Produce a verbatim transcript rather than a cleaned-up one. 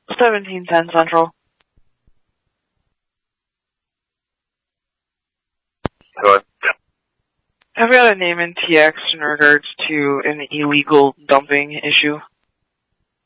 seventeen ten Central. Go ahead. I've got a name in T X in regards to an illegal dumping issue.